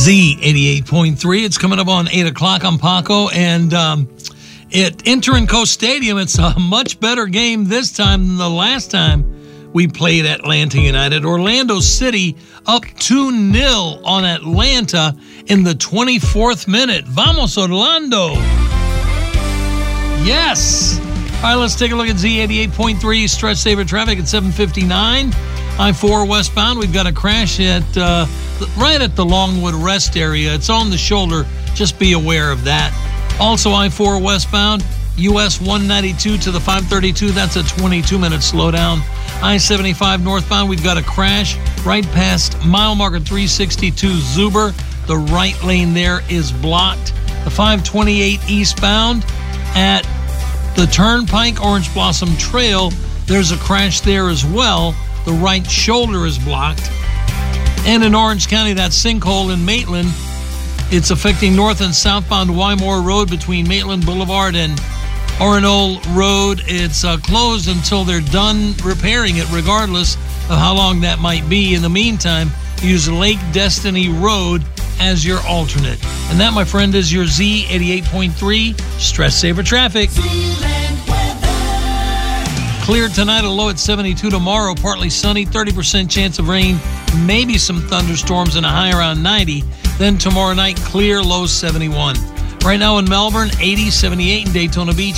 Z88.3. It's coming up on 8 o'clock. I'm Paco. And at Inter-Coast Stadium, it's a much better game this time than the last time we played Atlanta United. Orlando City up 2-0 on Atlanta in the 24th minute. Vamos, Orlando. Yes. All right, let's take a look at Z88.3 stretch saver traffic at 7:59. I-4 westbound, we've got a crash at right at the Longwood Rest area. It's on the shoulder. Just be aware of that. Also, I-4 westbound, US 192 to the 532. That's a 22-minute slowdown. I-75 northbound, we've got a crash right past mile marker 362 Zuber. The right lane there is blocked. The 528 eastbound at the Turnpike Orange Blossom Trail, there's a crash there as well. The right shoulder is blocked. And in Orange County, that sinkhole in Maitland, it's affecting north and southbound Wymore Road between Maitland Boulevard and Orono Road. It's closed until they're done repairing it, regardless of how long that might be. In the meantime, use Lake Destiny Road as your alternate. And that, my friend, is your Z88.3 Stress Saver Traffic. Clear tonight, a low at 72. Tomorrow, partly sunny, 30% chance of rain, maybe some thunderstorms, and a high around 90. Then tomorrow night, clear, low 71. Right now in Melbourne, 80, 78 in Daytona Beach.